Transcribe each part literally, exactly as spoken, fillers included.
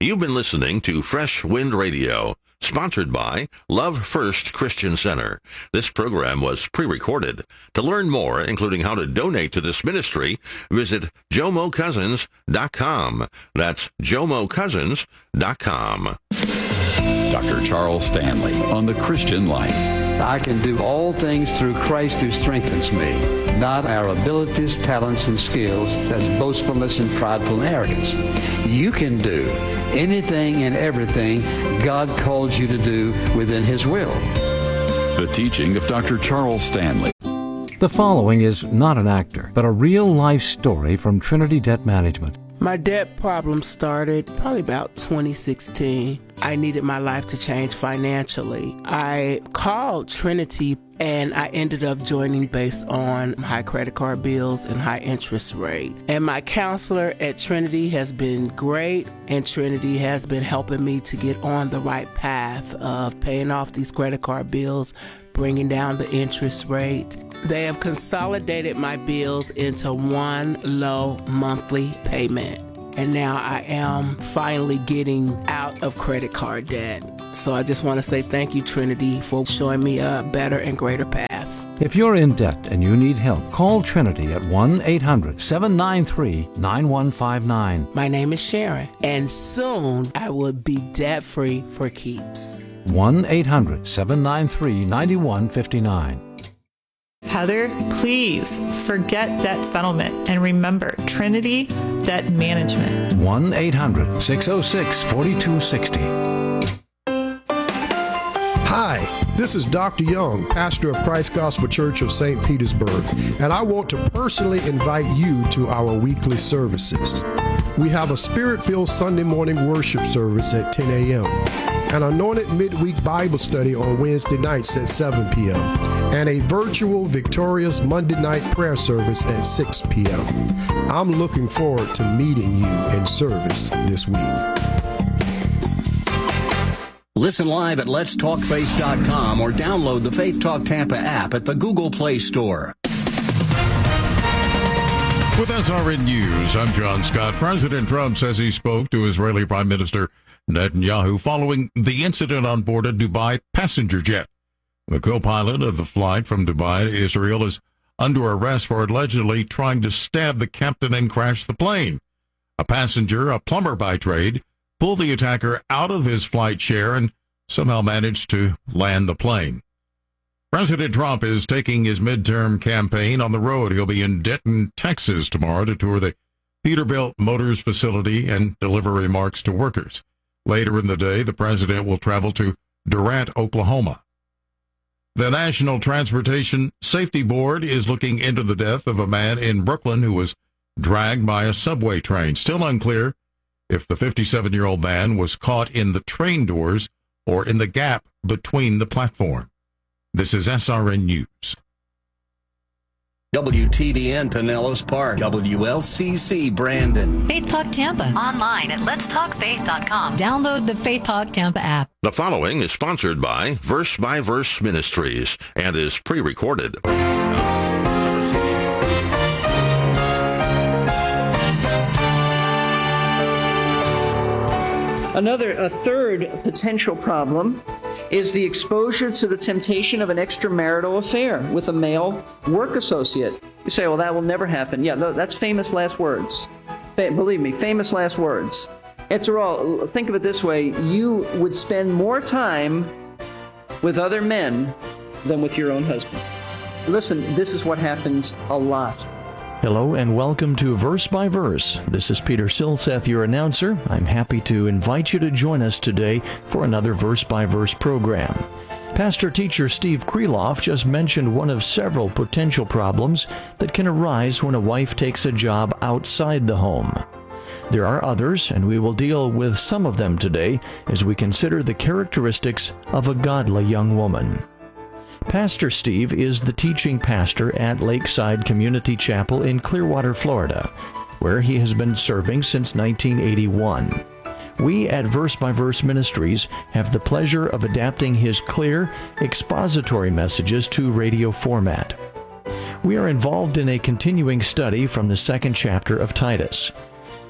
You've been listening to Fresh Wind Radio, sponsored by Love First Christian Center. This program was pre-recorded. To learn more, including how to donate to this ministry, visit jomo cousins dot com. That's jomo cousins dot com. Doctor Charles Stanley on the Christian life. I can do all things through Christ who strengthens me, not our abilities, talents, and skills. That's boastfulness and prideful arrogance. You can do anything and everything God calls you to do within His will. The teaching of Doctor Charles Stanley. The following is not an actor, but a real-life story from Trinity Debt Management. My debt problem started probably about twenty sixteen. I needed my life to change financially. I called Trinity and I ended up joining based on high credit card bills and high interest rate. And my counselor at Trinity has been great, and Trinity has been helping me to get on the right path of paying off these credit card bills, bringing down the interest rate. They have consolidated my bills into one low monthly payment. And now I am finally getting out of credit card debt. So I just want to say thank you, Trinity, for showing me a better and greater path. If you're in debt and you need help, call Trinity at one eight hundred seven nine three nine one five nine. My name is Sharon, and soon I will be debt-free for keeps. one eight hundred seven nine three nine one five nine. Heather, please forget debt settlement and remember Trinity Debt Management. one eight hundred six oh six four two six oh. Hi, this is Doctor Young, pastor of Christ Gospel Church of Saint Petersburg, and I want to personally invite you to our weekly services. We have a Spirit-filled Sunday morning worship service at ten a.m., an anointed midweek Bible study on Wednesday nights at seven p.m., and a virtual Victorious Monday night prayer service at six p.m. I'm looking forward to meeting you in service this week. Listen live at lets talk faith dot com or download the Faith Talk Tampa app at the Google Play Store. With S R N News, I'm John Scott. President Trump says he spoke to Israeli Prime Minister Netanyahu following the incident on board a Dubai passenger jet. The co-pilot of the flight from Dubai to Israel is under arrest for allegedly trying to stab the captain and crash the plane. A passenger, a plumber by trade, pulled the attacker out of his flight chair and somehow managed to land the plane. President Trump is taking his midterm campaign on the road. He'll be in Denton, Texas tomorrow to tour the Peterbilt Motors facility and deliver remarks to workers. Later in the day, the president will travel to Durant, Oklahoma. The National Transportation Safety Board is looking into the death of a man in Brooklyn who was dragged by a subway train. Still unclear if the fifty-seven-year-old man was caught in the train doors or in the gap between the platform. This is S R N News. W T B N Pinellas Park, W L C C Brandon. Faith Talk Tampa. Online at lets talk faith dot com. Download the Faith Talk Tampa app. The following is sponsored by Verse by Verse Ministries and is pre-recorded. Another, a third potential problem is the exposure to the temptation of an extramarital affair with a male work associate. You say, well, that will never happen. Yeah, that's famous last words. Fa- believe me, famous last words. After all, think of it this way. You would spend more time with other men than with your own husband. Listen, this is what happens a lot. Hello and welcome to Verse by Verse. This is Peter Silseth, your announcer. I'm happy to invite you to join us today for another Verse by Verse program. Pastor-teacher Steve Kreloff just mentioned one of several potential problems that can arise when a wife takes a job outside the home. There are others, and we will deal with some of them today as we consider the characteristics of a godly young woman. Pastor Steve is the teaching pastor at Lakeside Community Chapel in Clearwater, Florida, where he has been serving since nineteen eighty-one. We at Verse by Verse Ministries have the pleasure of adapting his clear, expository messages to radio format. We are involved in a continuing study from the second chapter of Titus.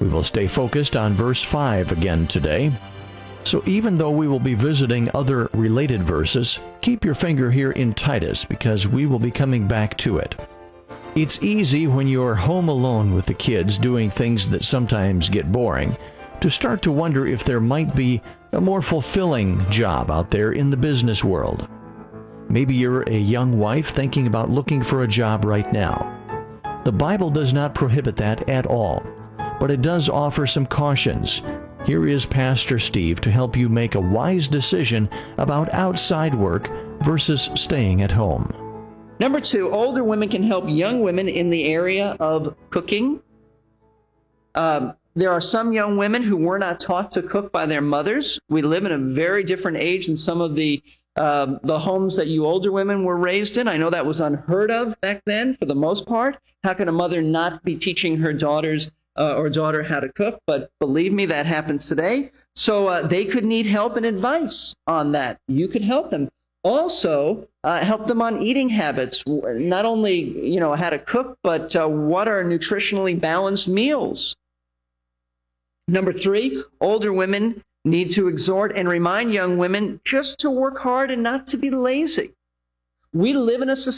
We will stay focused on verse five again today. So even though we will be visiting other related verses, keep your finger here in Titus because we will be coming back to it. It's easy when you're home alone with the kids doing things that sometimes get boring to start to wonder if there might be a more fulfilling job out there in the business world. Maybe you're a young wife thinking about looking for a job right now. The Bible does not prohibit that at all, but it does offer some cautions. Here is Pastor Steve to help you make a wise decision about outside work versus staying at home. Number two, older women can help young women in the area of cooking. Um, there are some young women who were not taught to cook by their mothers. We live in a very different age than some of the um, the homes that you older women were raised in. I know that was unheard of back then for the most part. How can a mother not be teaching her daughters uh, or daughter how to cook? But believe me, that happens today. So uh, they could need help and advice on that. You could help them. Also, uh, help them on eating habits. Not only, you know, how to cook, but uh, what are nutritionally balanced meals? Number three, older women need to exhort and remind young women just to work hard and not to be lazy. We live in a society